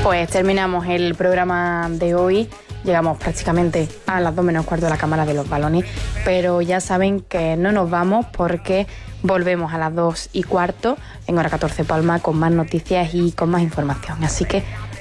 Pues terminamos el programa de hoy. Llegamos prácticamente a las 2 menos cuarto de la cámara de los balones, pero ya saben que no nos vamos porque volvemos a las 2 y cuarto en hora 14 Palma con más noticias y con más información. Así que